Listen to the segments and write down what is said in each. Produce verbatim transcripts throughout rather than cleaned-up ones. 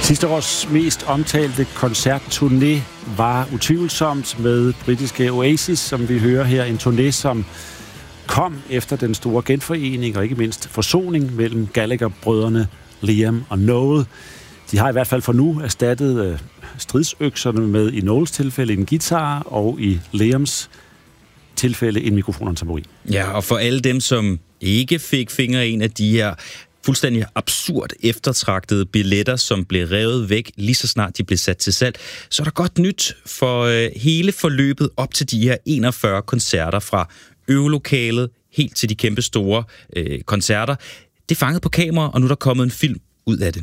Sidste års mest omtalte koncertturné var utvivlsomt med britiske Oasis, som vi hører her. En turné, som kom efter den store genforening og ikke mindst forsoning mellem Gallagher-brødrene Liam og Noel. De har i hvert fald for nu erstattet øh, stridsøkserne med i Noels tilfælde en guitar og i Liams tilfælde en mikrofon og en tamburin. Ja, og for alle dem, som ikke fik fingre i en af de her fuldstændig absurd eftertragtede billetter, som blev revet væk lige så snart de blev sat til salg, så er der godt nyt for øh, hele forløbet op til de her enogfyrre koncerter fra øvelokalet helt til de kæmpe store øh, koncerter. Det er fanget på kamera, og nu er der kommet en film ud af det.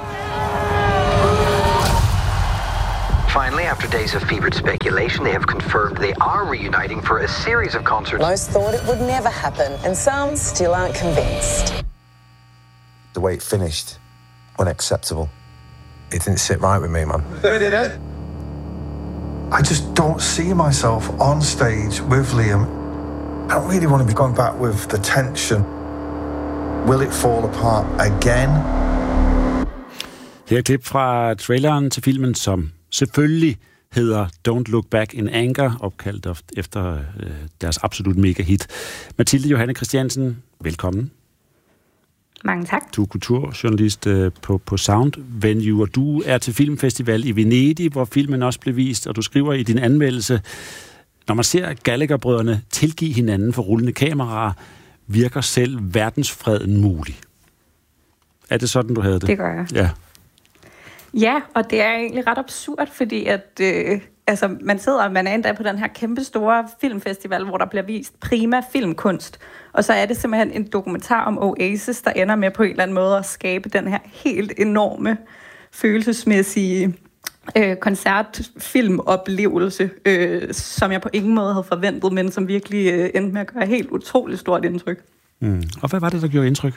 Finally, after days of fevered speculation, they have confirmed they are reuniting for a series of concerts. Most thought it would never happen, and some still aren't convinced. The way it finished, unacceptable. It didn't sit right with me, man. It didn't. I just don't see myself on stage with Liam. I don't really want to be going back with the tension. Will it fall apart again? Her er et klip fra traileren til filmen, som selvfølgelig hedder Don't Look Back in Anger, opkaldt efter øh, deres absolut mega-hit. Mathilde Johanne Christiansen, velkommen. Mange tak. Du er kulturjournalist øh, på, på Sound Venue, og du er til filmfestival i Venedig, hvor filmen også blev vist, og du skriver i din anmeldelse, når man ser Gallagher-brødrene tilgive hinanden for rullende kameraer, virker selv verdensfreden mulig. Er det sådan, du havde det? Det gør jeg. Ja. Ja, og det er egentlig ret absurd, fordi at øh, altså, man sidder og man er endda på den her kæmpe store filmfestival, hvor der bliver vist prima filmkunst. Og så er det simpelthen en dokumentar om Oasis, der ender med på en eller anden måde at skabe den her helt enorme følelsesmæssige øh, koncertfilmoplevelse, øh, som jeg på ingen måde havde forventet, men som virkelig øh, endte med at gøre helt utroligt stort indtryk. Mm. Og hvad var det, der gjorde indtryk?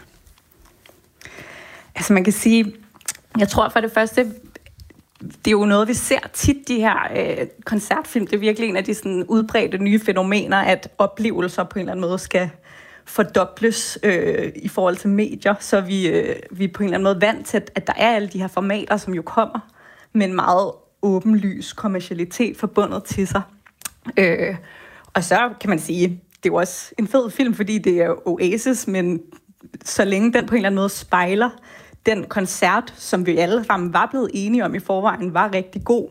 Altså man kan sige, jeg tror for det første, det er jo noget, vi ser tit, de her øh, koncertfilm. Det er virkelig en af de sådan, udbredte nye fænomener, at oplevelser på en eller anden måde skal fordobles øh, i forhold til medier. Så vi, øh, vi er på en eller anden måde vant til, at der er alle de her formater, som jo kommer med en meget åbenlys kommercialitet forbundet til sig. Øh, og så kan man sige, det er jo også en fed film, fordi det er Oasis, men så længe den på en eller anden måde spejler den koncert, som vi alle sammen var blevet enige om i forvejen, var rigtig god,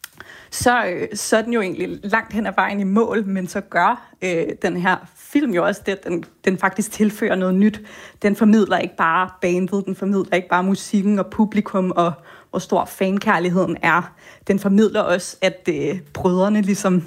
så, øh, så er den jo egentlig langt hen ad vejen i mål, men så gør øh, den her film jo også det, den, den faktisk tilfører noget nyt. Den formidler ikke bare bandet, den formidler ikke bare musikken og publikum og hvor stor fankærligheden er. Den formidler også, at øh, brødrene ligesom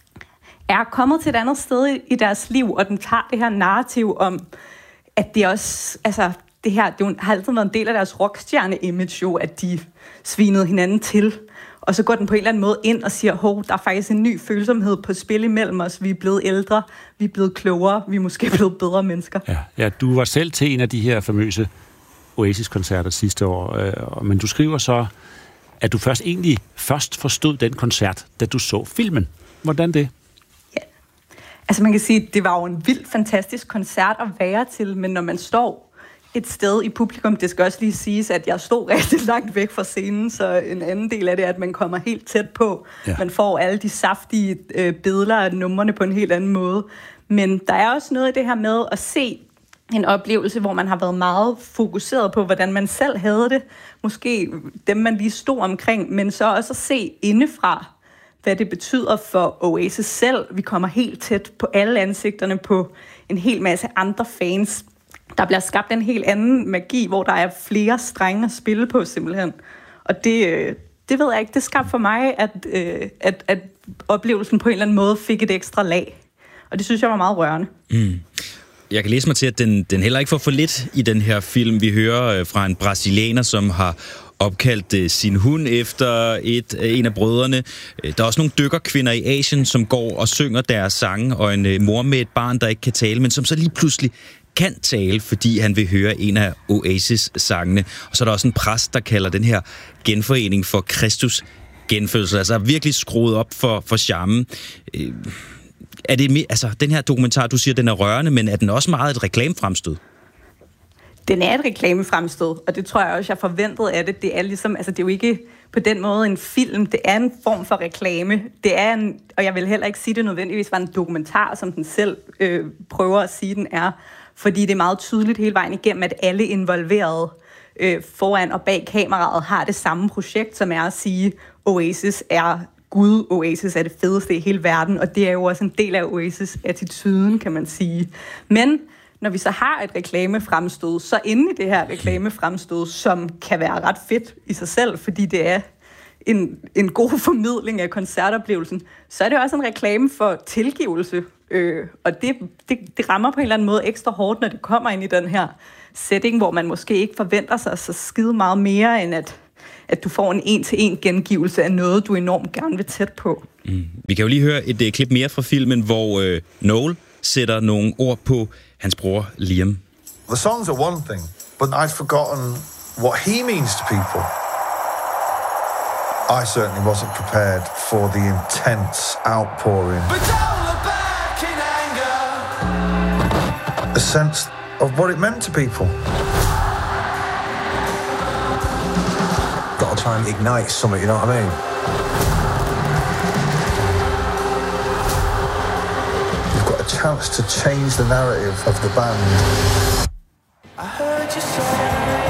er kommet til et andet sted i, i deres liv, og den tager det her narrativ om, at det også, altså det her, det har altid været en del af deres rockstjerne-image jo, at de svinede hinanden til. Og så går den på en eller anden måde ind og siger, hov, der er faktisk en ny følsomhed på spil imellem os. Vi er blevet ældre, vi er blevet klogere, vi er måske blevet bedre mennesker. Ja, ja, du var selv til en af de her famøse Oasis-koncerter sidste år, øh, men du skriver så, at du først egentlig først forstod den koncert, da du så filmen. Hvordan det? Ja, altså man kan sige, det var jo en vild, fantastisk koncert at være til, men når man står et sted i publikum, det skal også lige siges, at jeg stod rigtig langt væk fra scenen, så en anden del af det er, at man kommer helt tæt på. Ja. Man får alle de saftige øh, billeder af numrene på en helt anden måde. Men der er også noget i det her med at se en oplevelse, hvor man har været meget fokuseret på, hvordan man selv havde det. Måske dem, man lige stod omkring, men så også at se indefra, hvad det betyder for Oasis selv. Vi kommer helt tæt på alle ansigterne på en hel masse andre fans. Der bliver skabt en helt anden magi, hvor der er flere strenge at spille på simpelthen. Og det, det ved jeg ikke, det skabte for mig, at, at, at oplevelsen på en eller anden måde fik et ekstra lag. Og det synes jeg var meget rørende. Mm. Jeg kan læse mig til, at den, den heller ikke får for lidt i den her film. Vi hører fra en brasilianer, som har opkaldt sin hund efter et, en af brødrene. Der er også nogle dykkerkvinder i Asien, som går og synger deres sange, og en mor med et barn, der ikke kan tale, men som så lige pludselig kan tale, fordi han vil høre en af Oasis-sangene. Og så er der også en præst, der kalder den her genforening for Kristus genfødsel. Altså virkelig skruet op for, for charmen. Øh, er det, altså, den her dokumentar, du siger, den er rørende, men er den også meget et reklamefremstød? den er et reklamefremstød, og det tror jeg også, jeg forventede af det. Det er ligesom, altså det er jo ikke på den måde en film, det er en form for reklame. Det er en, og jeg vil heller ikke sige, det nødvendigvis var en dokumentar, som den selv øh, prøver at sige, den er. Fordi det er meget tydeligt hele vejen igennem, at alle involverede øh, foran og bag kameraet har det samme projekt, som er at sige, Oasis er Gud, Oasis er det fedeste i hele verden, og det er jo også en del af Oasis-attituden, kan man sige. Men når vi så har et reklamefremstød, så inde i det her reklamefremstød, som kan være ret fedt i sig selv, fordi det er en, en god formidling af koncertoplevelsen, så er det også en reklame for tilgivelse. Øh, og det, det, det rammer på en eller anden måde ekstra hårdt, når det kommer ind i den her setting, hvor man måske ikke forventer sig så skide meget mere, end at, at du får en en-til-en gengivelse af noget, du enormt gerne vil tæt på. Mm. Vi kan jo lige høre et uh, klip mere fra filmen, hvor uh, Noel sætter nogle ord på hans bror Liam. The songs are one thing, but I'd forgotten what he means to people. I certainly wasn't prepared for the intense outpouring. But don't look back in anger. A sense of what it meant to people. Got to try and ignite something, you know what I mean? You've got a chance to change the narrative of the band. I heard you say.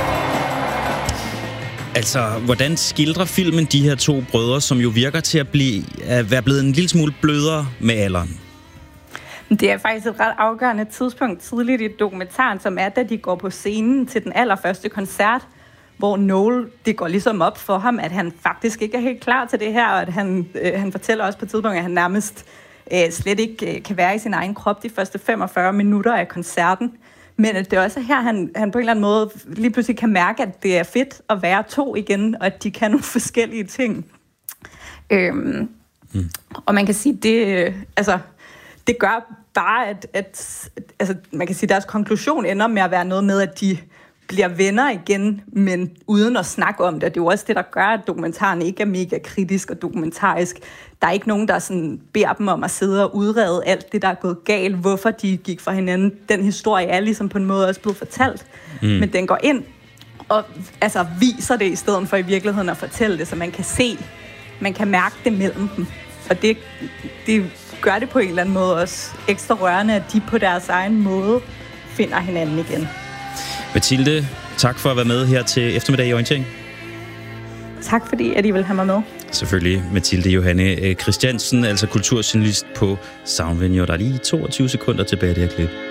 Altså, hvordan skildrer filmen de her to brødre, som jo virker til at, blive, at være blevet en lille smule blødere med alderen? Det er faktisk et ret afgørende tidspunkt tidligt i dokumentaren, som er, da de går på scenen til den allerførste koncert, hvor Noel, det går ligesom op for ham, at han faktisk ikke er helt klar til det her, og at han, øh, han fortæller også på et tidspunkt, at han nærmest øh, slet ikke øh, kan være i sin egen krop de første femogfyrre minutter af koncerten. Men at det også er her, han, han på en eller anden måde lige pludselig kan mærke, at det er fedt at være to igen, og at de kan nogle forskellige ting. Øhm, mm. Og man kan sige, det, altså, det gør bare, at, at altså, man kan sige, at deres konklusion ender med at være noget med, at de bliver venner igen, men uden at snakke om det. Det er jo også det, der gør, at dokumentaren ikke er mega kritisk og dokumentarisk. Der er ikke nogen, der sådan beder dem om at sidde og udrede alt det, der er gået galt, hvorfor de gik fra hinanden. Den historie er ligesom på en måde også blevet fortalt, mm. men den går ind og altså, viser det i stedet for i virkeligheden at fortælle det, så man kan se, man kan mærke det mellem dem. Og det, det gør det på en eller anden måde også ekstra rørende, at de på deres egen måde finder hinanden igen. Mathilde, tak for at være med her til eftermiddag i Orientering. Tak fordi, at I vil have mig med. Selvfølgelig Mathilde Johanne Christiansen, altså kulturjournalist på Soundvenue. Der er lige toogtyve sekunder tilbage i det her klip.